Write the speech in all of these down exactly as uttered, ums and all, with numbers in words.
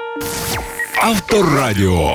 Авторадіо.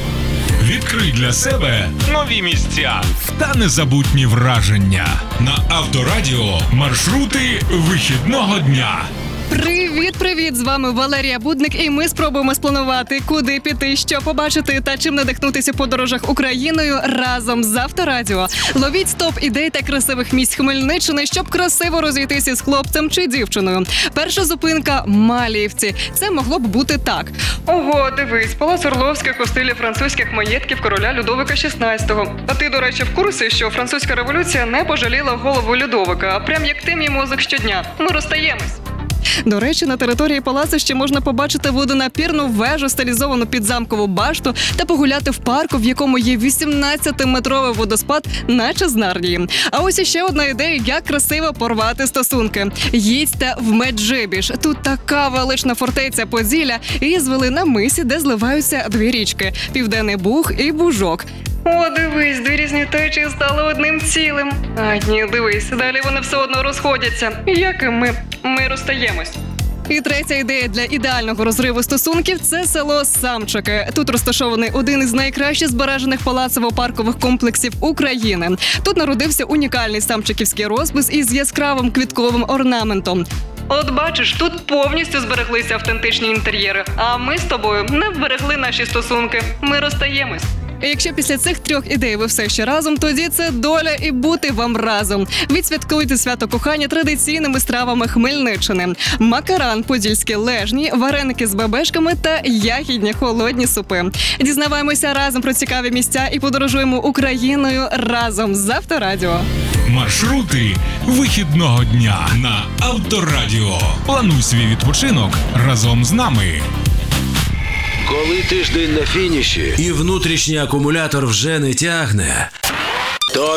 Відкрий для себе нові місця та незабутні враження. На Авторадіо маршрути вихідного дня. Привіт-привіт! З вами Валерія Будник, і ми спробуємо спланувати, куди піти, що побачити та чим надихнутися в подорожах Україною разом з Авторадіо. Ловіть стоп ідей та красивих місць Хмельниччини, щоб красиво розійтися з хлопцем чи дівчиною. Перша зупинка – Маліївці. Це могло б бути так. Ого, дивись, палац Орловських у стилі французьких маєтків короля Людовика шістнадцятого. А ти, до речі, в курсі, що французька революція не пожаліла голову Людовика, а прям як ти мій мозок щодня. Ми розстаємось. До речі, на території палацу ще можна побачити водонапірну вежу, стилізовану під замкову башту, та погуляти в парку, в якому є вісімнадцятиметровий водоспад, наче з Нарнії. А ось іще одна ідея, як красиво порвати стосунки. Їдьте в Меджибіж. Тут така велична фортеця Поділля, і звели на мисі, де зливаються дві річки – Південний Буг і Бужок. О, дивись, дві різні течії стали одним цілим. А ні, дивись, далі вони все одно розходяться. Як і ми. Ми розстаємось. І третя ідея для ідеального розриву стосунків – це село Самчики. Тут розташований один із найкраще збережених палацово-паркових комплексів України. Тут народився унікальний самчиківський розпис із яскравим квітковим орнаментом. От бачиш, тут повністю збереглися автентичні інтер'єри, а ми з тобою не вберегли наші стосунки. Ми розстаємось. І якщо після цих трьох ідей ви все ще разом, тоді це доля і бути вам разом. Відсвяткуйте свято кохання традиційними стравами Хмельниччини. Макаран, подільські лежні, вареники з бебешками та ягідні холодні супи. Дізнаваємося разом про цікаві місця і подорожуємо Україною разом з Авторадіо. Маршрути вихідного дня на Авторадіо. Плануй свій відпочинок разом з нами. Коли тиждень на фініші і внутрішній акумулятор вже не тягне,